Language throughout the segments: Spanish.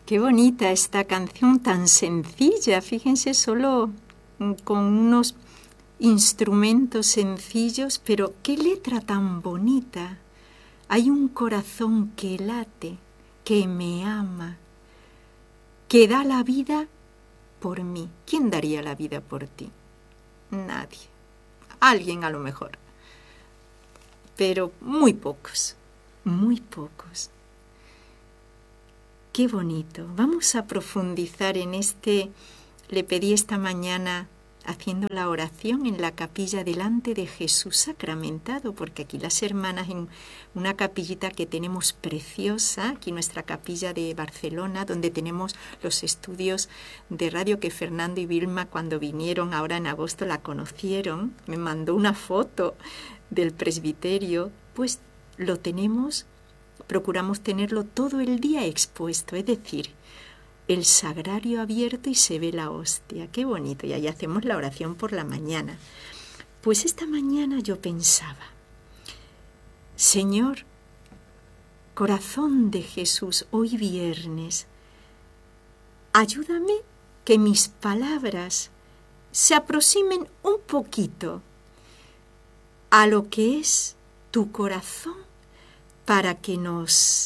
Qué bonita esta canción tan sencilla, fíjense, solo con unos instrumentos sencillos, pero qué letra tan bonita. Hay un corazón que late, que me ama, que da la vida por mí. ¿Quién daría la vida por ti? Nadie. Alguien a lo mejor, pero muy pocos, muy pocos. Qué bonito. Vamos a profundizar en este. Le pedí esta mañana, haciendo la oración en la capilla delante de Jesús sacramentado, porque aquí las hermanas en una capillita que tenemos preciosa, aquí nuestra capilla de Barcelona, donde tenemos los estudios de radio que Fernando y Vilma cuando vinieron ahora en agosto la conocieron, me mandó una foto del presbiterio, pues lo tenemos. Procuramos tenerlo todo el día expuesto, es decir, el sagrario abierto y se ve la hostia. Qué bonito, y ahí hacemos la oración por la mañana. Pues esta mañana yo pensaba, Señor, corazón de Jesús, hoy viernes, ayúdame que mis palabras se aproximen un poquito a lo que es tu corazón, para que nos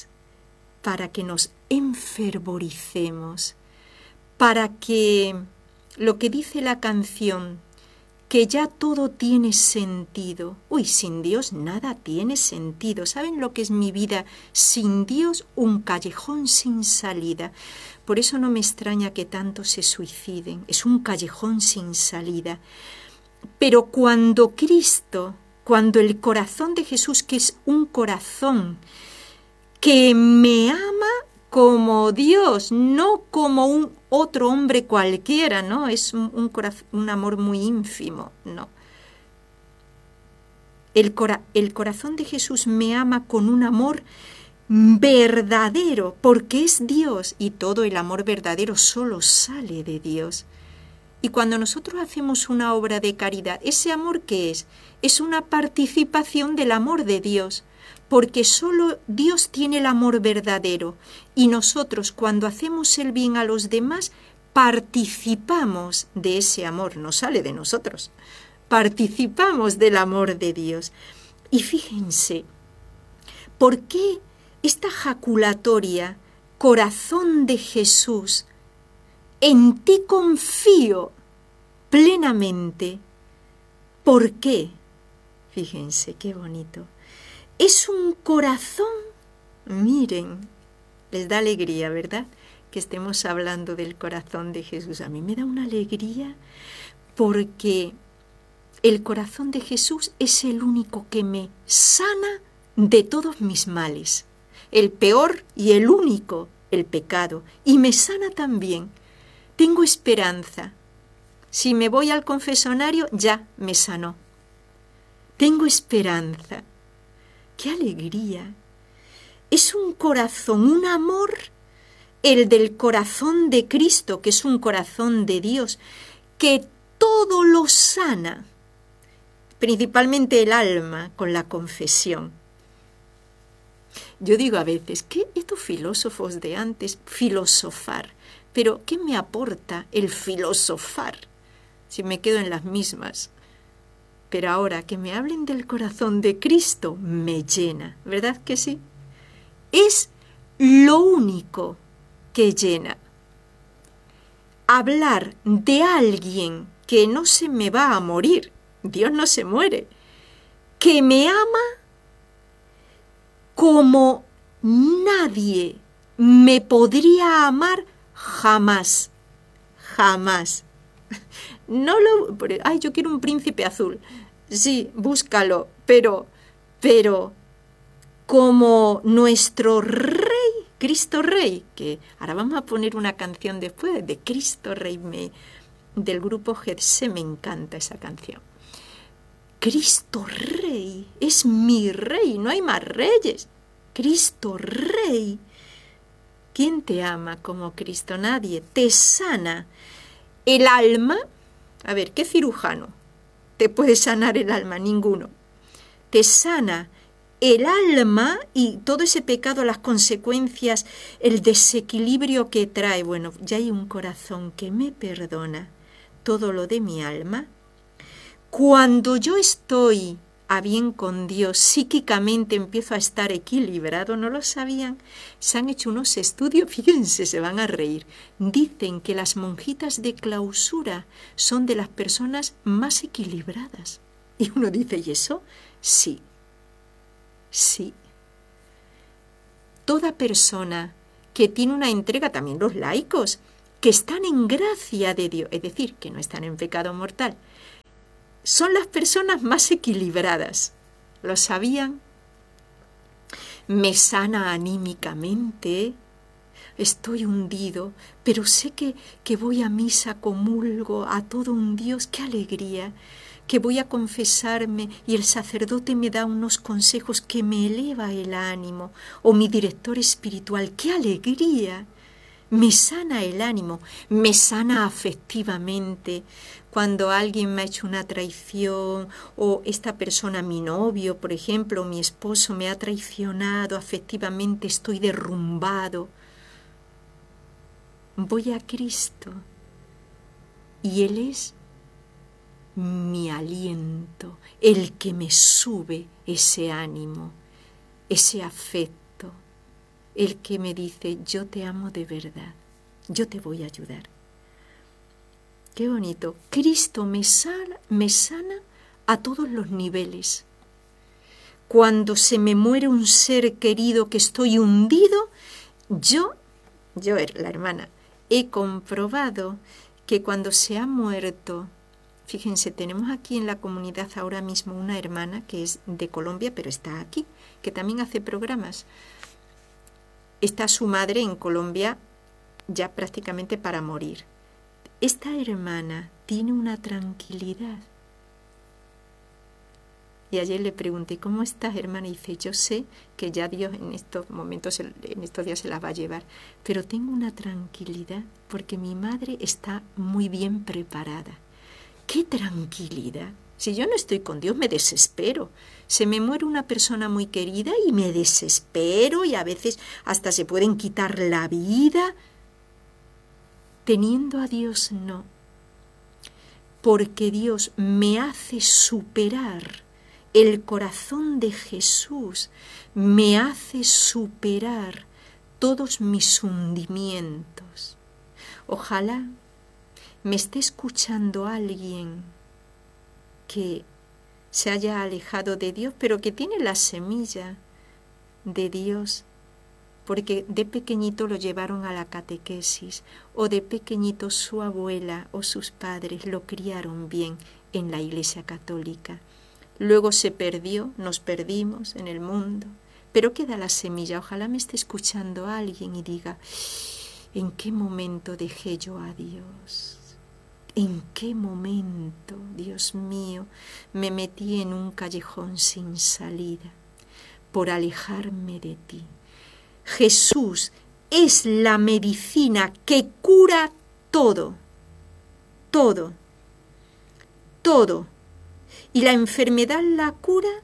enfervoricemos, para que lo que dice la canción, que ya todo tiene sentido. Uy, sin Dios nada tiene sentido. ¿Saben lo que es mi vida? Sin Dios, un callejón sin salida. Por eso no me extraña que tantos se suiciden. Es un callejón sin salida. Pero cuando el corazón de Jesús, que es un corazón que me ama como Dios, no como un otro hombre cualquiera, ¿no? Es un amor muy ínfimo, no. El corazón de Jesús me ama con un amor verdadero, porque es Dios, y todo el amor verdadero solo sale de Dios. Y cuando nosotros hacemos una obra de caridad, ¿ese amor qué es? Es una participación del amor de Dios, porque solo Dios tiene el amor verdadero. Y nosotros, cuando hacemos el bien a los demás, participamos de ese amor, no sale de nosotros. Participamos del amor de Dios. Y fíjense, ¿por qué esta jaculatoria, corazón de Jesús, en ti confío plenamente? ¿Por qué? Fíjense, qué bonito. Es un corazón, miren, les da alegría, ¿verdad? Que estemos hablando del corazón de Jesús. A mí me da una alegría porque el corazón de Jesús es el único que me sana de todos mis males. El peor y el único, el pecado. Y me sana también. Tengo esperanza. Si me voy al confesionario, ya me sanó. Tengo esperanza. ¡Qué alegría! Es un corazón, un amor, el del corazón de Cristo, que es un corazón de Dios, que todo lo sana, principalmente el alma, con la confesión. Yo digo a veces, ¿qué estos filósofos de antes filosofar? Pero ¿qué me aporta el filosofar si me quedo en las mismas? Pero ahora que me hablen del corazón de Cristo me llena, ¿verdad que sí? Es lo único que llena. Hablar de alguien que no se me va a morir, Dios no se muere, que me ama como nadie me podría amar jamás, jamás. Yo quiero un príncipe azul. Sí, búscalo, pero como nuestro Rey, Cristo Rey, que ahora vamos a poner una canción después de Cristo Rey, del grupo Getsé, me encanta esa canción. Cristo Rey, es mi Rey, no hay más reyes. Cristo Rey. ¿Quién te ama como Cristo? Nadie. Te sana el alma. A ver, ¿qué cirujano te puede sanar el alma? Ninguno. Te sana el alma y todo ese pecado, las consecuencias, el desequilibrio que trae, bueno, ya hay un corazón que me perdona todo lo de mi alma. Cuando yo estoy a bien con Dios, psíquicamente empiezo a estar equilibrado, ¿no lo sabían? Se han hecho unos estudios, fíjense, se van a reír. Dicen que las monjitas de clausura son de las personas más equilibradas. Y uno dice, ¿y eso? Sí, sí. Toda persona que tiene una entrega, también los laicos, que están en gracia de Dios, es decir, que no están en pecado mortal, son las personas más equilibradas. ¿Lo sabían? Me sana anímicamente, estoy hundido, pero sé que voy a misa, comulgo a todo un Dios, qué alegría, que voy a confesarme y el sacerdote me da unos consejos que me eleva el ánimo, o mi director espiritual, qué alegría. Me sana el ánimo, me sana afectivamente. Cuando alguien me ha hecho una traición o esta persona, mi novio, por ejemplo, o mi esposo me ha traicionado afectivamente, estoy derrumbado. Voy a Cristo y Él es mi aliento, el que me sube ese ánimo, ese afecto. El que me dice, yo te amo de verdad, yo te voy a ayudar. Qué bonito. Cristo me sana a todos los niveles. Cuando se me muere un ser querido que estoy hundido, yo, la hermana, he comprobado que cuando se ha muerto, fíjense, tenemos aquí en la comunidad ahora mismo una hermana que es de Colombia, pero está aquí, que también hace programas. Está su madre en Colombia ya prácticamente para morir. Esta hermana tiene una tranquilidad. Y ayer le pregunté, ¿cómo estás, hermana? Y dice, yo sé que ya Dios en estos momentos, en estos días se la va a llevar, pero tengo una tranquilidad porque mi madre está muy bien preparada. ¡Qué tranquilidad! Si yo no estoy con Dios, me desespero. Se me muere una persona muy querida y me desespero y a veces hasta se pueden quitar la vida. Teniendo a Dios, no. Porque Dios me hace superar el corazón de Jesús, me hace superar todos mis hundimientos. Ojalá me esté escuchando alguien que se haya alejado de Dios, pero que tiene la semilla de Dios, porque de pequeñito lo llevaron a la catequesis, o de pequeñito su abuela o sus padres lo criaron bien en la Iglesia Católica. Luego se perdió, nos perdimos en el mundo, pero queda la semilla. Ojalá me esté escuchando alguien y diga, ¿en qué momento dejé yo a Dios? ¿En qué momento, Dios mío, me metí en un callejón sin salida por alejarme de ti? Jesús es la medicina que cura todo, todo, todo. ¿Y la enfermedad la cura?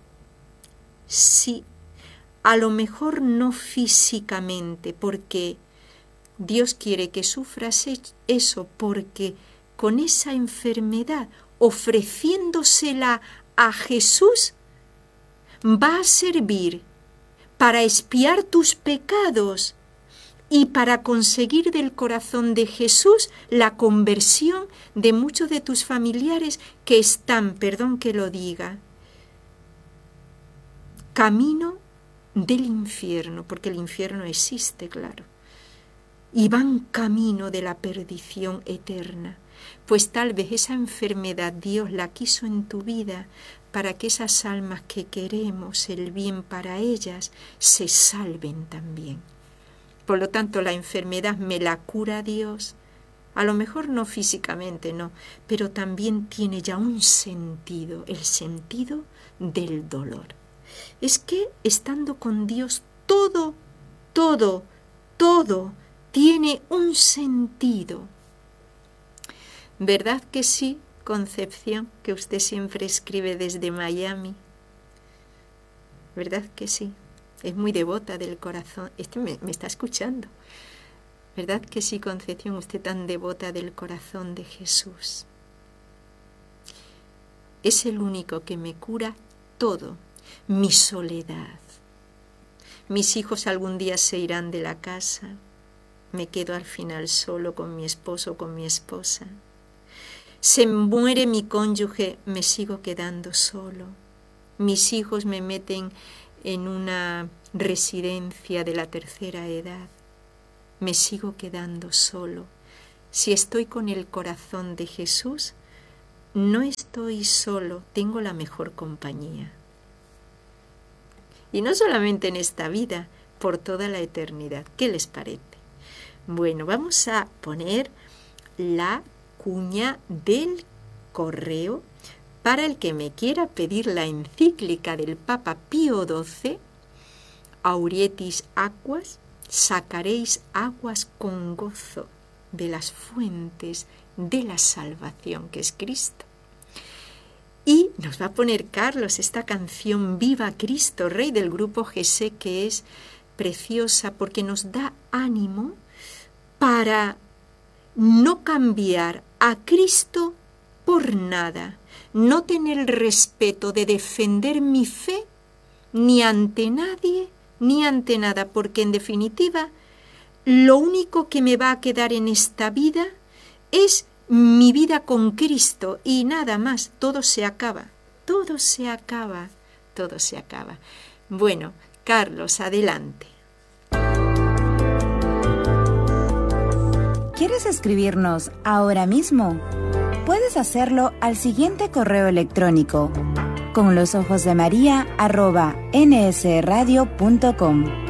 Sí, a lo mejor no físicamente, porque Dios quiere que sufras eso, porque con esa enfermedad, ofreciéndosela a Jesús, va a servir para expiar tus pecados y para conseguir del corazón de Jesús la conversión de muchos de tus familiares que están, perdón que lo diga, camino del infierno, porque el infierno existe, claro, y van camino de la perdición eterna. Pues tal vez esa enfermedad Dios la quiso en tu vida para que esas almas que queremos el bien para ellas se salven también. Por lo tanto, la enfermedad me la cura Dios, a lo mejor no físicamente, no, pero también tiene ya un sentido, el sentido del dolor. Es que estando con Dios todo tiene un sentido. ¿Verdad que sí, Concepción, que usted siempre escribe desde Miami? ¿verdad que sí? Es muy devota del corazón. Me está escuchando. ¿Verdad que sí, Concepción? Usted tan devota del corazón de Jesús. Es el único que me cura todo, mi soledad. Mis hijos algún día se irán de la casa. Me quedo al final solo con mi esposo o con mi esposa. Se muere mi cónyuge, me sigo quedando solo. Mis hijos me meten en una residencia de la tercera edad. Me sigo quedando solo. Si estoy con el corazón de Jesús, no estoy solo, tengo la mejor compañía. Y no solamente en esta vida, por toda la eternidad. ¿Qué les parece? Bueno, vamos a poner la cuña del correo para el que me quiera pedir la encíclica del Papa Pío XII, Aurietis Aquas, sacaréis aguas con gozo de las fuentes de la salvación, que es Cristo. Y nos va a poner Carlos esta canción Viva Cristo, Rey, del grupo Gesé, que es preciosa porque nos da ánimo para no cambiar a Cristo por nada, no tener el respeto de defender mi fe ni ante nadie ni ante nada, porque en definitiva lo único que me va a quedar en esta vida es mi vida con Cristo y nada más. Todo se acaba, todo se acaba, todo se acaba. Bueno, Carlos, adelante. ¿Quieres escribirnos ahora mismo? Puedes hacerlo al siguiente correo electrónico: conlosojosdemaria@nsradio.com.